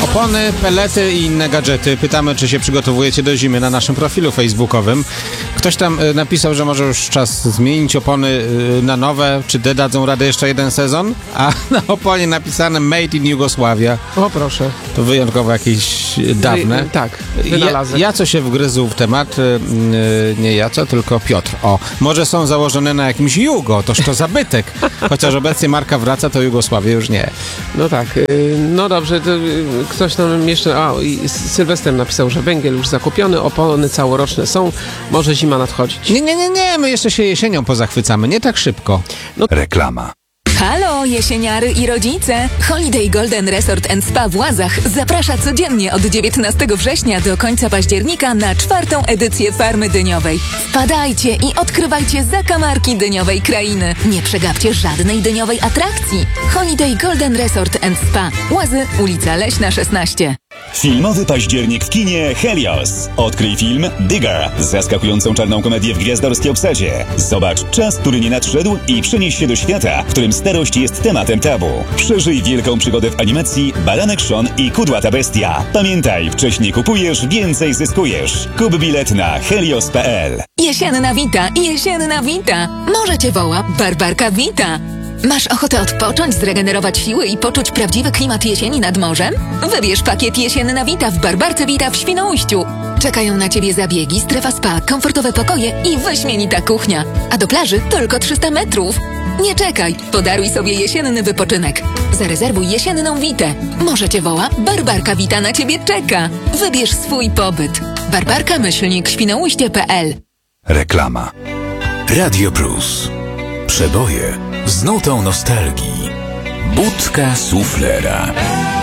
Opony, pelety i inne gadżety. Pytamy, czy się przygotowujecie do zimy na naszym profilu facebookowym. Ktoś tam napisał, że może już czas zmienić opony na nowe. Czy te dadzą radę jeszcze jeden sezon? A na oponie napisane Made in Jugosławia. O proszę. To wyjątkowo jakieś dawne. Tak, wynalazek. Ja co się wgryzł w temat, nie ja co, tylko Piotr. O, może są założone na jakimś Jugo, toż to zabytek. Chociaż obecnie marka wraca, to Jugosławię już nie. No tak, no dobrze, to ktoś tam jeszcze, Sylwester napisał, że węgiel już zakupiony, opony całoroczne są, może zima nadchodzić. Nie, my jeszcze się jesienią pozachwycamy, nie tak szybko. Reklama. Halo, jesieniary i rodzice! Holiday Golden Resort Spa w Łazach zaprasza codziennie od 19 września do końca października na 4. edycję Farmy Dyniowej. Wpadajcie i odkrywajcie zakamarki dyniowej krainy. Nie przegapcie żadnej dyniowej atrakcji. Holiday Golden Resort Spa. Łazy, ulica Leśna 16. Filmowy październik w kinie Helios. Odkryj film Digger. Zaskakującą czarną komedię w gwiazdorskiej obsadzie. Zobacz czas, który nie nadszedł i przenieś się do świata, w którym starość jest tematem tabu. Przeżyj wielką przygodę w animacji Baranek Sean i Kudłata Bestia. Pamiętaj, wcześniej kupujesz, więcej zyskujesz. Kup bilet na helios.pl. Jesienna wita! Może cię woła Barbarka Wita! Masz ochotę odpocząć, zregenerować siły i poczuć prawdziwy klimat jesieni nad morzem? Wybierz pakiet Jesienna Wita w Barbarce Wita w Świnoujściu. Czekają na ciebie zabiegi, strefa spa, komfortowe pokoje i wyśmienita kuchnia. A do plaży tylko 300 metrów. Nie czekaj, podaruj sobie jesienny wypoczynek. Zarezerwuj jesienną witę. Może cię woła, Barbarka Wita na ciebie czeka. Wybierz swój pobyt. Barbarka-Świnoujście.pl. Reklama. Radio Plus. Przeboje z nutą nostalgii. Budka suflera.